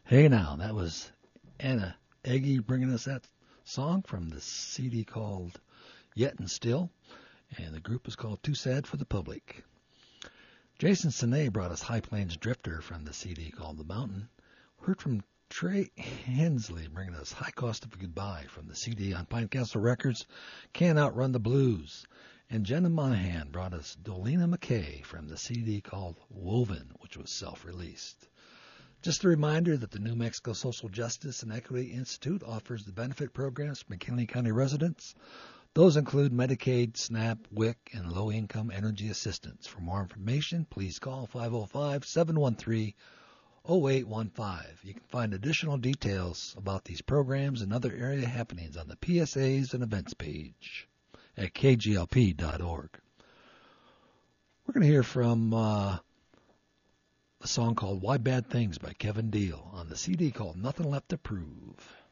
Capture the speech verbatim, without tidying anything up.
Hey now, that was Anna Eggy bringing us that song from the C D called Yet and Still, and the group is called Too Sad for the Public. Jason Sine brought us High Plains Drifter from the C D called The Mountain. Heard from Trey Hensley bringing us High Cost of Goodbye from the C D on Pine Castle Records, Can't Outrun the Blues. And Jenna Monahan brought us Dolina McKay from the C D called Woven, which was self-released. Just a reminder that the New Mexico Social Justice and Equity Institute offers the benefit programs for McKinley County residents. Those include Medicaid, SNAP, W I C, and low-income energy assistance. For more information, please call five oh five, seven one three, oh eight one five. You can find additional details about these programs and other area happenings on the P S As and events page at k g l p dot org. We're going to hear from uh, a song called Why Bad Things by Kevin Deal on the C D called Nothing Left to Prove.